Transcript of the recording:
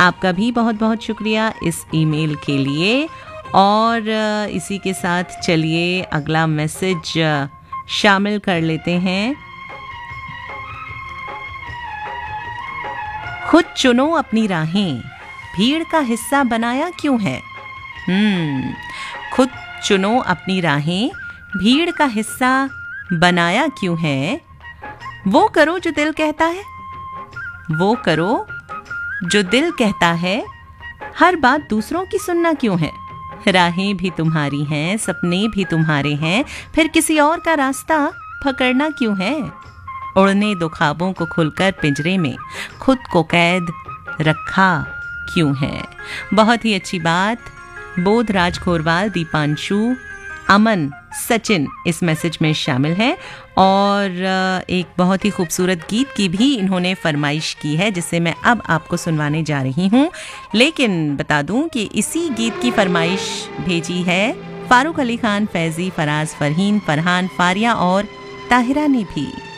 आपका भी बहुत बहुत शुक्रिया इस ईमेल के लिए। और इसी के साथ चलिए अगला मैसेज शामिल कर लेते हैं। खुद चुनो अपनी राहें, भीड़ का हिस्सा बनाया क्यों है? खुद चुनो अपनी राहें, भीड़ का हिस्सा बनाया क्यों है? वो करो जो दिल कहता है, वो करो जो दिल कहता है, हर बात दूसरों की सुनना क्यों है? राहें भी तुम्हारी हैं, सपने भी तुम्हारे हैं, फिर किसी और का रास्ता पकड़ना क्यों है? उड़ने दो ख्वाबों को खुलकर पिंजरे में, खुद को कैद रखा क्यों है? बहुत ही अच्छी बात। बोध, राज खोरवाल, दीपांशु, अमन, सचिन इस मैसेज में शामिल हैं और एक बहुत ही खूबसूरत गीत की भी इन्होंने फरमाइश की है जिसे मैं अब आपको सुनवाने जा रही हूँ। लेकिन बता दूं कि इसी गीत की फरमाइश भेजी है फारूक अली खान, फैजी, फराज, फरहीन, फरहान, फारिया और ताहिरा ने भी।